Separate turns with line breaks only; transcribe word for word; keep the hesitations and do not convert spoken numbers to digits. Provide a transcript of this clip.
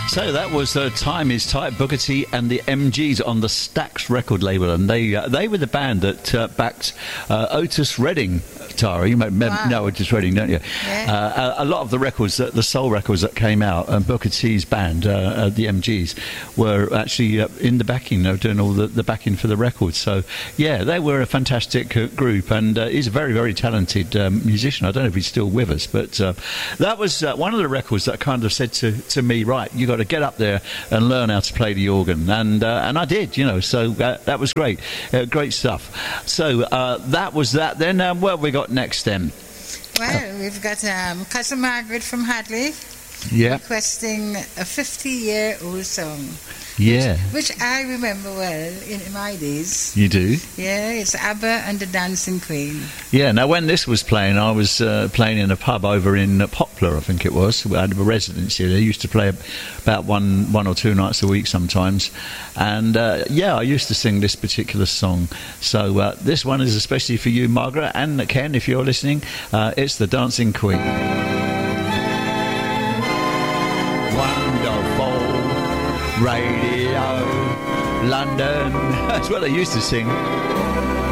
So that was uh, Time Is Tight, Booker T and the M Gs on the Stax record label, and they uh, they were the band that uh, backed uh, Otis Redding. Tara, you may mem-
Wow.
know Otis Redding, don't you?
Yeah.
Uh, a, a lot of the records, that, the soul records that came out, and Booker T's band, uh, uh, the M Gs, were actually uh, in the backing, they were doing all the, the backing for the records. So, yeah, they were a fantastic uh, group, and uh, he's a very, very talented um, musician. I don't know if he's still with us, but uh, that was uh, one of the records that kind of said to, to me, right, you got to get up there and learn how to play the organ, and uh, and I did, you know. So that, that was great, uh, great stuff. So uh, that was that. Then um, what have we got next then?
Well, we've got um, Cousin Margaret from Hadley
Yeah,
requesting a fifty-year-old song,
yeah,
which I remember well in my days.
you do.
Yeah, it's ABBA and the Dancing Queen.
Yeah, now when this was playing, I was uh, playing in a pub over in uh, Poplar, I think it was. We had a residency. They used to play about one one or two nights a week sometimes. And uh, yeah, I used to sing this particular song. So uh, this one is especially for you, Margaret, and Ken, if you're listening. Uh, it's the Dancing Queen. Wonderful Radio London. That's what they used to sing.